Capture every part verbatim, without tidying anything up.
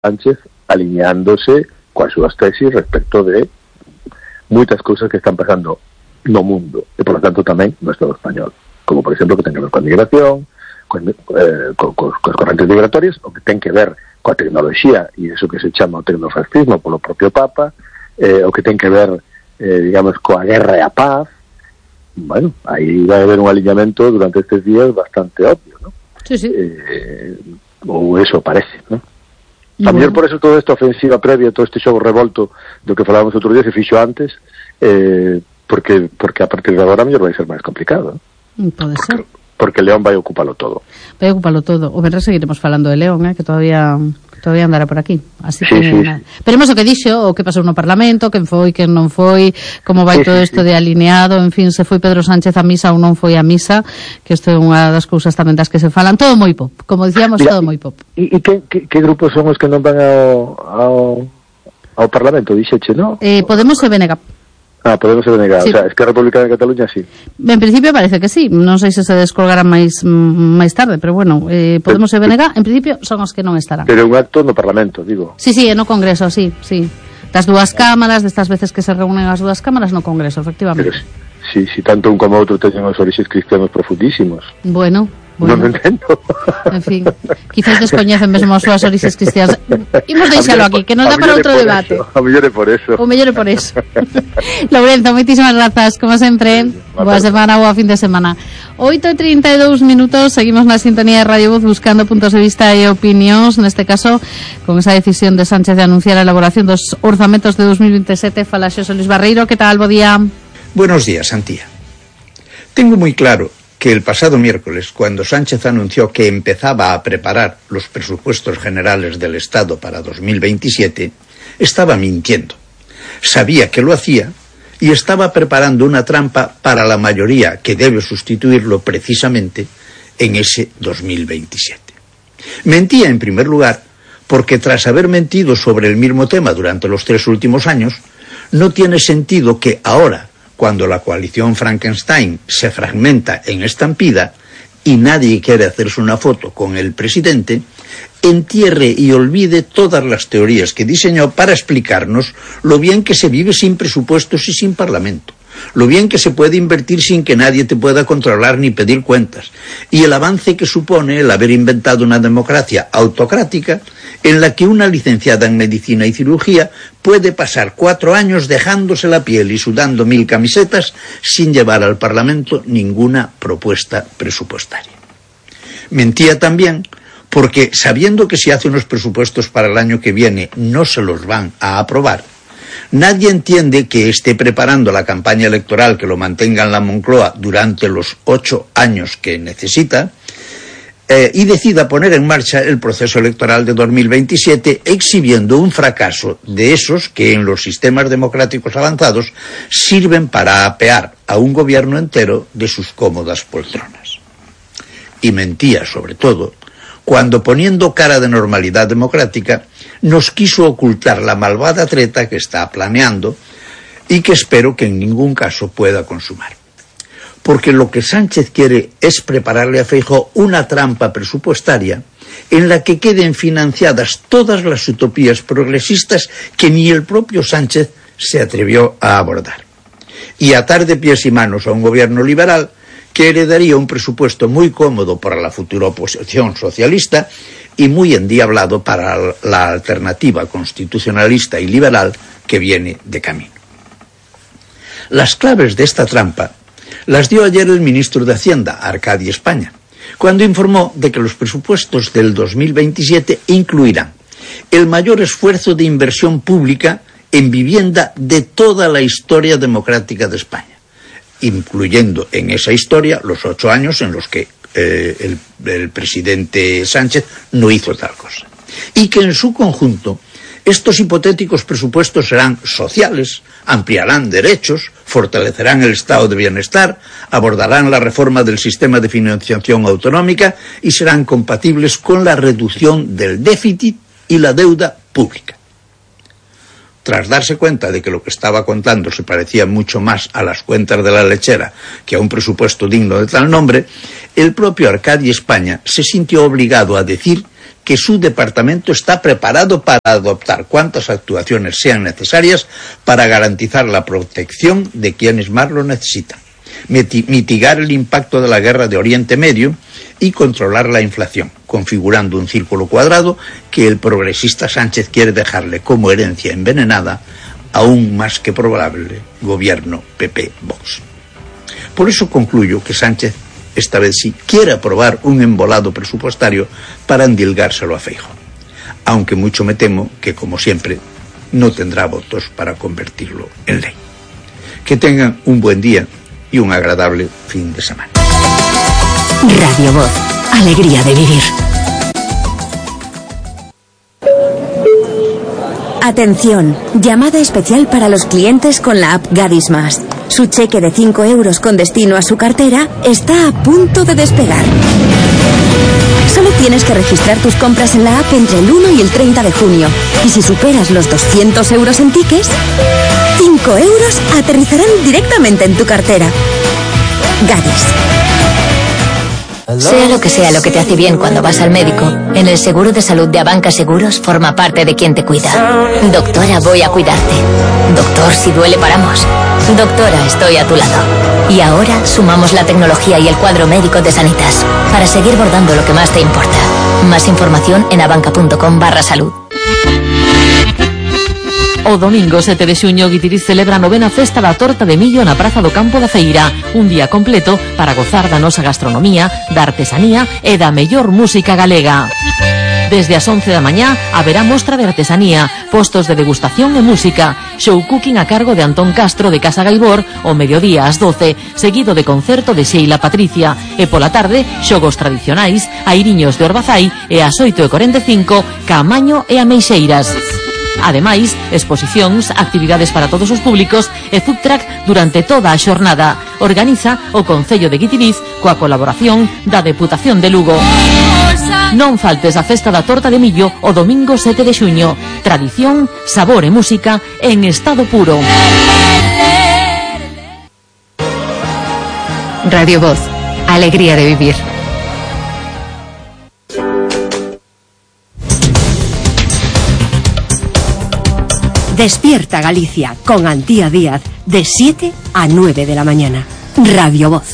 Sánchez alineándose coas súas tesis respecto de moitas cousas que están pasando no mundo e, por lo tanto, tamén no Estado español, como, por exemplo, que ten que ver coa migración, con, eh, con, con, con as correntes migratorias, o que ten que ver coa tecnoloxía e iso que se chama o tecnofascismo polo propio Papa, eh, o que ten que ver, eh, digamos, coa guerra e a paz. Bueno, aí vai haber un alineamento durante estes días bastante obvio, ¿no? Sí, sí. Eh, ou eso parece, ¿no? A Bueno. mellor por eso toda esta ofensiva previa, todo este xogo revolto do que falábamos outro día se fixo antes, eh, porque porque a partir de agora a mellor vai ser máis complicado, ¿no? Pode ser. Porque León vai ocupalo todo. Vai ocupalo todo. O venres seguiremos falando de León, eh, que todavía todavía andará por aquí. Así sí, que sí, nada. Veremos o que dixo, o que pasou no Parlamento, quen foi, quen non foi, como vai sí, todo sí, isto sí. de alineado, en fin, se foi Pedro Sánchez a misa ou non foi a misa, que isto é unha das cousas tamén das que se falan. Todo moi pop, como dicíamos, Mira, todo moi pop. E, e que, que, que grupos son os que non van ao, ao, ao Parlamento, dixeche, non? Eh, Podemos e B N G. Ah, Podemos ser negar, Sí. o sea, es que a República de Cataluña sí. En principio parece que sí, non sei se se descolgarán máis mm, máis tarde, pero bueno, eh, Podemos e B N G, en principio son os que non estarán. Pero un acto no Parlamento, digo. Sí, sí, no Congreso, sí, sí. Das dúas cámaras, destas veces que se reúnen as dúas cámaras no Congreso, efectivamente. Pero si, si tanto un como outro teñen os orixes cristianos profundísimos. Bueno, Non bueno. entendo. En fin, quizás descoñecen mesmo as súas orixes cristianas. Imos deixalo aquí, que nos dá para outro debate. A mellor é por eso. O mellor é por eso. Lorenzo, moitísimas grazas, como sempre. Boa semana, boa fin de semana. oito e trinta e dous minutos, seguimos na sintonía de Radio Voz buscando puntos de vista e opinións, neste caso, con esa decisión de Sánchez de anunciar a elaboración dos orzamentos de dos mil veintisiete. Fala Xosé Luis Barreiro, que tal, bo día? Buenos días, Antía. Tengo muy claro que el pasado miércoles, cuando Sánchez anunció que empezaba a preparar los presupuestos generales del Estado para dos mil veintisiete, estaba mintiendo. Sabía que lo hacía y estaba preparando una trampa para la mayoría que debe sustituirlo precisamente en ese dos mil veintisiete. Mentía, en primer lugar, porque tras haber mentido sobre el mismo tema durante los tres últimos años, no tiene sentido que ahora, cuando la coalición Frankenstein se fragmenta en estampida y nadie quiere hacerse una foto con el presidente, entierre y olvide todas las teorías que diseñó para explicarnos lo bien que se vive sin presupuestos y sin parlamento, lo bien que se puede invertir sin que nadie te pueda controlar ni pedir cuentas, y el avance que supone el haber inventado una democracia autocrática en la que una licenciada en medicina y cirugía puede pasar cuatro años dejándose la piel y sudando mil camisetas sin llevar al Parlamento ninguna propuesta presupuestaria. Mentía también porque, sabiendo que si hace unos presupuestos para el año que viene no se los van a aprobar, nadie entiende que esté preparando la campaña electoral que lo mantenga en la Moncloa durante los ocho años que necesita, Eh, y decida poner en marcha el proceso electoral de dos mil veintisiete, exhibiendo un fracaso de esos que en los sistemas democráticos avanzados sirven para apear a un gobierno entero de sus cómodas poltronas. Y mentía, sobre todo, cuando, poniendo cara de normalidad democrática, nos quiso ocultar la malvada treta que está planeando y que espero que en ningún caso pueda consumar. Porque lo que Sánchez quiere es prepararle a Feijóo una trampa presupuestaria en la que queden financiadas todas las utopías progresistas que ni el propio Sánchez se atrevió a abordar. Y atar de pies y manos a un gobierno liberal que heredaría un presupuesto muy cómodo para la futura oposición socialista y muy endiablado para la alternativa constitucionalista y liberal que viene de camino. Las claves de esta trampa las dio ayer el ministro de Hacienda, Arcadi España, cuando informó de que los presupuestos del dos mil veintisiete incluirán el mayor esfuerzo de inversión pública en vivienda de toda la historia democrática de España, incluyendo en esa historia los ocho años en los que eh, el, el presidente Sánchez no hizo tal cosa. Y que en su conjunto estos hipotéticos presupuestos serán sociales, ampliarán derechos, fortalecerán el estado de bienestar, abordarán la reforma del sistema de financiación autonómica y serán compatibles con la reducción del déficit y la deuda pública. Tras darse cuenta de que lo que estaba contando se parecía mucho más a las cuentas de la lechera que a un presupuesto digno de tal nombre, el propio Arcadi España se sintió obligado a decir que que su departamento está preparado para adoptar cuantas actuaciones sean necesarias para garantizar la protección de quienes más lo necesitan, mitigar el impacto de la guerra de Oriente Medio y controlar la inflación, configurando un círculo cuadrado que el progresista Sánchez quiere dejarle como herencia envenenada a un más que probable gobierno P P-Vox. Por eso concluyo que Sánchez esta vez sí quiere aprobar un embolado presupuestario para endilgárselo a Feijóo, aunque mucho me temo que, como siempre, no tendrá votos para convertirlo en ley. Que tengan un buen día y un agradable fin de semana. Radio Voz, alegría de vivir. Atención, llamada especial para los clientes con la app Gadis Más. Su cheque de cinco euros con destino a su cartera está a punto de despegar. Solo tienes que registrar tus compras en la app entre el uno y el treinta de junio. Y si superas los doscientos euros en tickets, cinco euros aterrizarán directamente en tu cartera. Gadis. Sea lo que sea lo que te hace bien cuando vas al médico, en el seguro de salud de Abanca Seguros forma parte de quien te cuida. Doctora, voy a cuidarte. Doctor, si duele paramos. Doctora, estoy a tu lado. Y ahora sumamos la tecnología y el cuadro médico de Sanitas para seguir bordando lo que más te importa. Más información en abanca.com barra salud. O domingo sete de xuño Guitiriz celebra a novena festa da torta de millo na Praza do Campo da Feira, un día completo para gozar da nosa gastronomía, da artesanía e da mellor música galega. Desde as once da mañá haberá mostra de artesanía, postos de degustación e música, show cooking a cargo de Antón Castro de Casa Gaibor o mediodía ás doce, seguido de concerto de Sheila Patricia, e pola tarde xogos tradicionais, airiños de Orbazai e ás oito e corenta e cinco Caamaño e Ameixeiras. Ademais, exposicións, actividades para todos os públicos e food truck durante toda a xornada. Organiza o Concello de Guitiriz coa colaboración da Deputación de Lugo. Non faltes a festa da torta de millo o domingo sete de xuño. Tradición, sabor e música en estado puro. Radio Voz, alegría de vivir. Despierta Galicia con Antía Díaz de siete a nueve de la mañana. Radio Voz.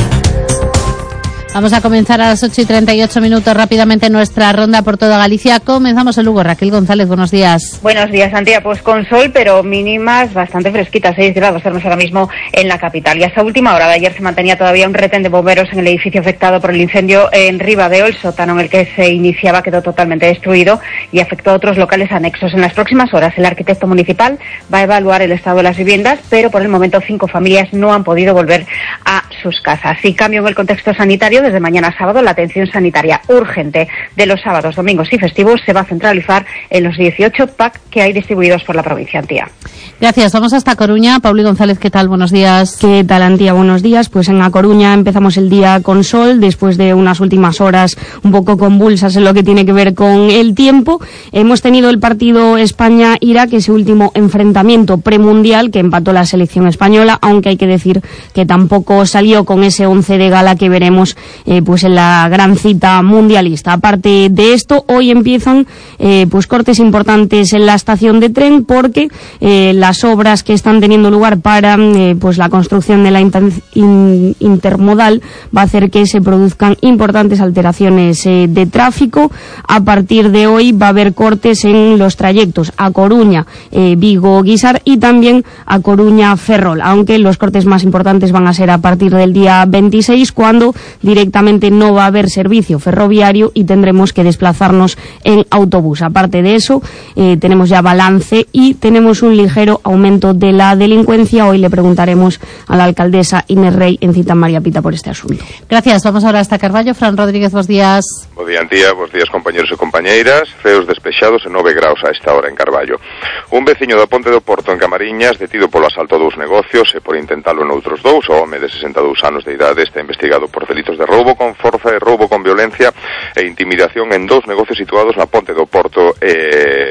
Vamos a comenzar a las ocho y treinta y ocho minutos rápidamente nuestra ronda por toda Galicia. Comenzamos en Lugo. Raquel González, buenos días. Buenos días, Antía. Pues con sol, pero mínimas bastante fresquitas, seis grados tenemos ahora mismo en la capital. Y hasta última hora de ayer se mantenía todavía un retén de bomberos en el edificio afectado por el incendio en Ribadeo. El sótano en el que se iniciaba quedó totalmente destruido y afectó a otros locales anexos. En las próximas horas el arquitecto municipal va a evaluar el estado de las viviendas, pero por el momento cinco familias no han podido volver a sus casas. Y cambio en el contexto sanitario. Desde mañana sábado la atención sanitaria urgente de los sábados, domingos y festivos se va a centralizar en los dieciocho P A C que hay distribuidos por la provincia, Antía. Gracias. Vamos hasta Coruña. Pauli González, ¿qué tal? Buenos días. ¿Qué tal, Antía? Buenos días. Pues en A Coruña empezamos el día con sol, después de unas últimas horas un poco convulsas en lo que tiene que ver con el tiempo. Hemos tenido el partido España-Irak, ese último enfrentamiento premundial que empató la selección española, aunque hay que decir que tampoco salió con ese once de gala que veremos eh, pues en la gran cita mundialista. Aparte de esto, hoy empiezan eh, pues cortes importantes en la estación de tren porque eh, las obras que están teniendo lugar para eh, pues la construcción de la inter in intermodal va a hacer que se produzcan importantes alteraciones eh, de tráfico. A partir de hoy va a haber cortes en los trayectos a Coruña, eh, Vigo, Guisar y también a Coruña, Ferrol, aunque los cortes más importantes van a ser a partir del día veintiséis, cuando directamente no va a haber servicio ferroviario y tendremos que desplazarnos en autobús. Aparte de eso, eh, tenemos ya balance y tenemos un ligero aumento de la delincuencia. Hoy le preguntaremos a la alcaldesa Inés Rey en Cita María Pita por este asunto. Gracias. Vamos ahora hasta Carballo. Fran Rodríguez, buenos días. Bo día, Antía. Bos días, compañeros e compañeiras. Ceos despexados e nove graus a esta hora en Carballo. Un veciño da Ponte do Porto en Camariñas, detido polo asalto a dous negocios e por intentalo noutros dous, o home de sesenta e dous anos de idade está investigado por delitos de roubo con forza e roubo con violencia e intimidación en dous negocios situados na Ponte do Porto e, e en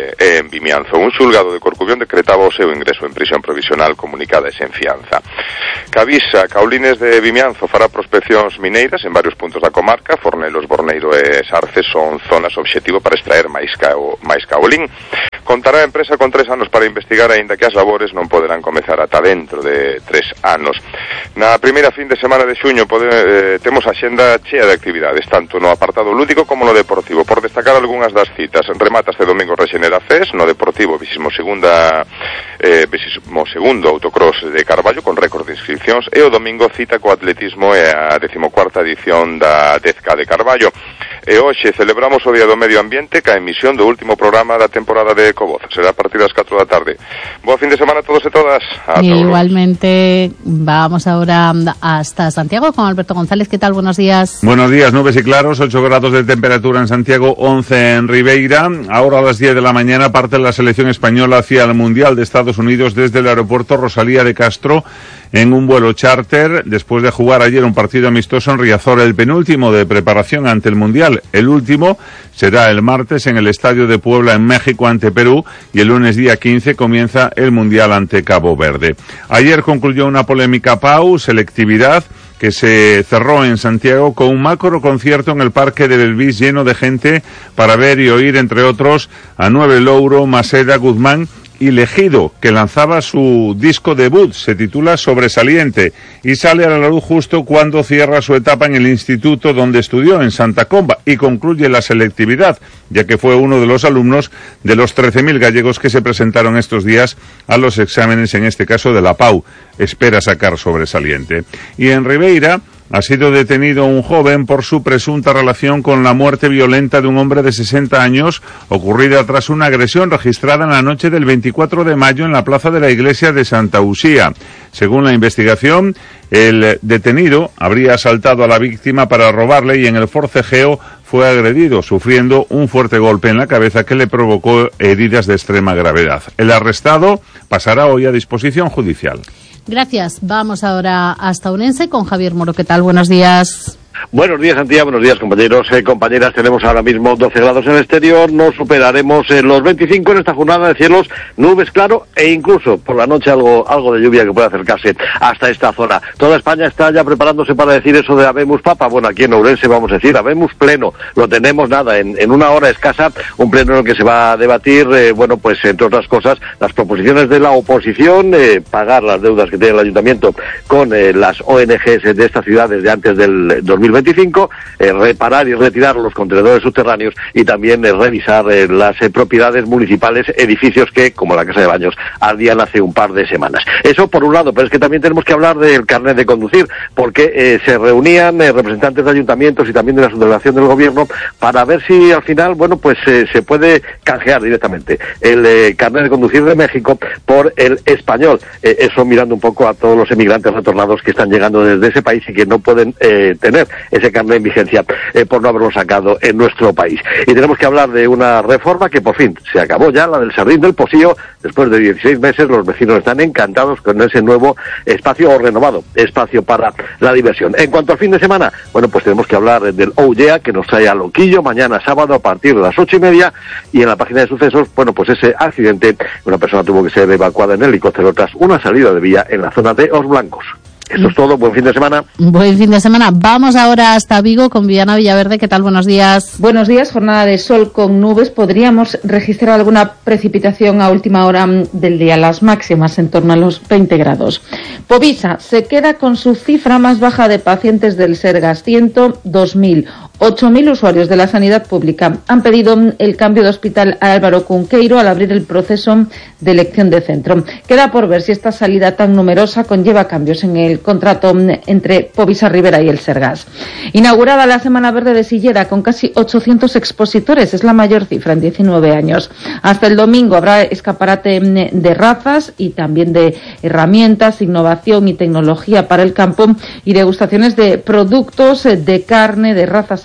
en Vimianzo. Un xulgado de Corcubión decretaba o seu ingreso en prisión provisional comunicada e sen fianza. Cavisa, Caulines de Vimianzo fará prospeccións mineiras en varios puntos da comarca. Fornelos, Borneiro e Sarce son zonas obxectivo para extraer máis, cao, máis caolín. Contará a empresa con tres anos para investigar, aínda que as labores non poderán comezar ata dentro de tres anos. Na primeira fin de semana de xuño pode, eh, temos a xenda chea de actividades, tanto no apartado lúdico como no deportivo. Por destacar algunhas das citas, remata este domingo Rexenera Fest, no deportivo vigésimo segunda eh, vigésimo segundo autocross de Carballo con récord de inscripcións, e o domingo cita co atletismo e a decimocuarta edición da dez K de Carballo. E hoxe celebramos o Día do Medio Ambiente ca emisión do último programa da temporada de Ecovoz. Será a partir das catro da tarde. Boa fin de semana a todos e todas. A Igualmente, todos. Vamos ahora hasta Santiago con Alberto González. ¿Qué tal? Buenos días. Buenos días, nubes y claros, ocho grados de temperatura en Santiago, once en Ribeira. Ahora a las diez de la mañana parte la selección española hacia el Mundial de Estados Unidos desde el aeropuerto Rosalía de Castro en un vuelo charter, después de jugar ayer un partido amistoso en Riazor, el penúltimo de preparación ante el Mundial. El último será el martes en el Estadio de Puebla en México ante Perú, y el lunes día quince comienza el Mundial ante Cabo Verde. Ayer concluyó una polémica P A U, selectividad, que se cerró en Santiago con un macro concierto en el Parque de Belvís lleno de gente para ver y oír, entre otros, a Nueve Louro, Maseda, Guzmán y Legido, que lanzaba su disco debut, se titula Sobresaliente, y sale a la luz justo cuando cierra su etapa en el instituto donde estudió, en Santa Comba, y concluye la selectividad, ya que fue uno de los alumnos de los trece mil gallegos que se presentaron estos días a los exámenes, en este caso de la P A U. Espera sacar sobresaliente. Y en Ribeira ha sido detenido un joven por su presunta relación con la muerte violenta de un hombre de sesenta años, ocurrida tras una agresión registrada en la noche del veinticuatro de mayo en la plaza de la iglesia de Santa Usía. Según la investigación, el detenido habría asaltado a la víctima para robarle y en el forcejeo fue agredido, sufriendo un fuerte golpe en la cabeza que le provocó heridas de extrema gravedad. El arrestado pasará hoy a disposición judicial. Gracias. Vamos ahora hasta Ourense con Javier Moro. ¿Qué tal? Buenos días. Buenos días, Santiago. Buenos días, compañeros y eh, compañeras. Tenemos ahora mismo doce grados en el exterior. No superaremos eh, los veinticinco en esta jornada de cielos, nubes claro e incluso por la noche algo algo de lluvia que puede acercarse hasta esta zona. Toda España está ya preparándose para decir eso de Habemus Papa. Bueno, aquí en Ourense vamos a decir Habemus pleno. Lo tenemos nada, en, en una hora escasa, un pleno en el que se va a debatir, eh, bueno, pues entre otras cosas, las proposiciones de la oposición, eh, pagar las deudas que tiene el ayuntamiento con eh, las O N Ges de esta ciudad desde antes del dos mil veinticinco, eh, reparar y retirar los contenedores subterráneos y también eh, revisar eh, las eh, propiedades municipales, edificios que, como la Casa de Baños, ardían hace un par de semanas. Eso por un lado, pero es que también tenemos que hablar del carnet de conducir, porque eh, se reunían eh, representantes de ayuntamientos y también de la subdelegación del gobierno para ver si al final, bueno, pues eh, se puede canjear directamente el eh, carnet de conducir de México por el español. Eh, eso mirando un poco a todos los emigrantes retornados que están llegando desde ese país y que no pueden eh, tener ese carnet en vigencia eh, por no haberlo sacado en nuestro país. Y tenemos que hablar de una reforma que por fin se acabó ya, la del Serrín del Posío. Después de dieciséis meses los vecinos están encantados con ese nuevo espacio, o renovado espacio para la diversión. En cuanto al fin de semana, bueno, pues tenemos que hablar del Oh Yeah, que nos trae a Loquillo mañana sábado a partir de las ocho y media, y en la página de sucesos, bueno, pues ese accidente, una persona tuvo que ser evacuada en helicóptero tras una salida de vía en la zona de Os Blancos. Eso es todo, buen fin de semana. Buen fin de semana. Vamos ahora hasta Vigo con Viviana Villaverde. ¿Qué tal? Buenos días. Buenos días, jornada de sol con nubes. Podríamos registrar alguna precipitación a última hora del día, las máximas en torno a los veinte grados. Povisa se queda con su cifra más baja de pacientes del Sergas, ciento dos mil. ocho mil usuarios de la sanidad pública han pedido el cambio de hospital a Álvaro Cunqueiro al abrir el proceso de elección de centro. Queda por ver si esta salida tan numerosa conlleva cambios en el contrato entre Povisa Rivera y el Sergas. Inaugurada la Semana Verde de Silleda con casi ochocientos expositores, es la mayor cifra en diecinueve años. Hasta el domingo habrá escaparate de razas y también de herramientas, innovación y tecnología para el campo y degustaciones de productos de carne de razas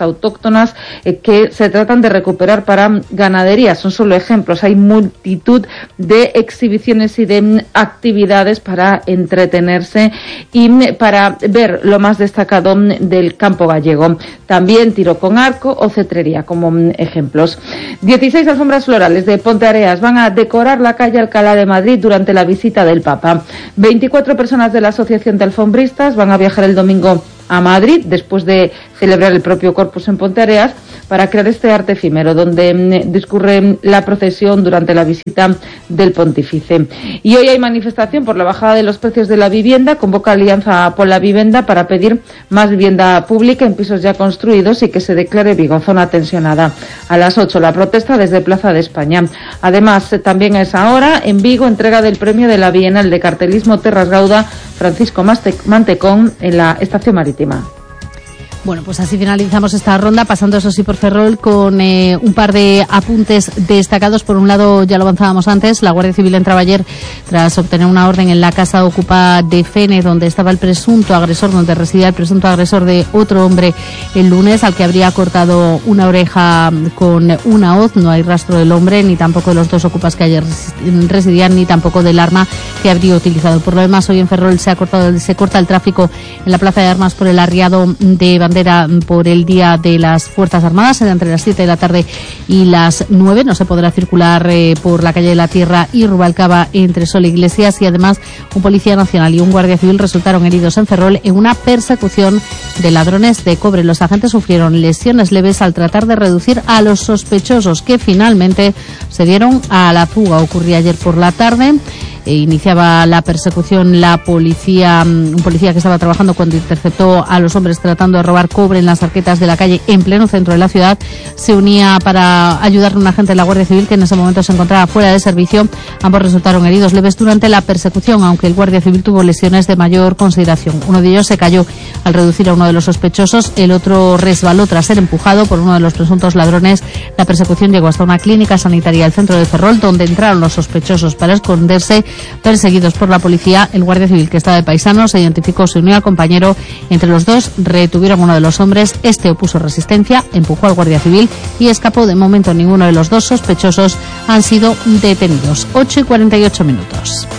autóctonas eh, que se tratan de recuperar para ganadería. Son solo ejemplos, hay multitud de exhibiciones y de actividades para entretenerse y para ver lo más destacado del campo gallego. También tiro con arco o cetrería como ejemplos. dieciséis alfombras florales de Ponteareas van a decorar la calle Alcalá de Madrid durante la visita del Papa. veinticuatro personas de la Asociación de Alfombristas van a viajar el domingo a Madrid, después de celebrar el propio Corpus en Ponteareas, para crear este arte efímero, donde discurre la procesión durante la visita del pontífice. Y hoy hay manifestación por la bajada de los precios de la vivienda. Convoca Alianza por la Vivienda para pedir más vivienda pública en pisos ya construidos y que se declare Vigo zona tensionada. A las ocho la protesta desde Plaza de España. Además, también a esa hora, en Vigo, entrega del premio de la Bienal de Cartelismo Terras Gauda Francisco Mantecón en la estación marítima. Bueno, pues así finalizamos esta ronda, pasando eso sí por Ferrol con eh, un par de apuntes destacados. Por un lado, ya lo avanzábamos antes, la Guardia Civil entraba ayer tras obtener una orden en la casa ocupada de Fene, donde estaba el presunto agresor, donde residía el presunto agresor de otro hombre el lunes, al que habría cortado una oreja con una hoz. No hay rastro del hombre, ni tampoco de los dos ocupas que ayer residían, ni tampoco del arma que habría utilizado. Por lo demás, hoy en Ferrol se ha cortado, se corta el tráfico en la Plaza de Armas por el arriado de Bandera por el Día de las Fuerzas Armadas, entre las siete de la tarde y las nueve. No se podrá circular eh, por la calle de la Tierra y Rubalcaba entre Sol e Iglesias, y además un policía nacional y un guardia civil resultaron heridos en Ferrol en una persecución de ladrones de cobre. Los agentes sufrieron lesiones leves al tratar de reducir a los sospechosos, que finalmente se dieron a la fuga. Ocurría ayer por la tarde. E iniciaba la persecución la policía, un policía que estaba trabajando cuando interceptó a los hombres tratando de robar cobre en las arquetas de la calle en pleno centro de la ciudad. Se unía para ayudar a un agente de la Guardia Civil que en ese momento se encontraba fuera de servicio. Ambos resultaron heridos leves durante la persecución, aunque el Guardia Civil tuvo lesiones de mayor consideración. Uno de ellos se cayó al reducir a uno de los sospechosos, el otro resbaló tras ser empujado por uno de los presuntos ladrones. La persecución llegó hasta una clínica sanitaria del centro de Ferrol, donde entraron los sospechosos para esconderse. Perseguidos por la policía, el guardia civil, que estaba de paisano, se identificó, se unió al compañero. Entre los dos retuvieron a uno de los hombres. Este opuso resistencia, empujó al guardia civil y escapó. De momento, ninguno de los dos sospechosos han sido detenidos. ocho y cuarenta y ocho minutos.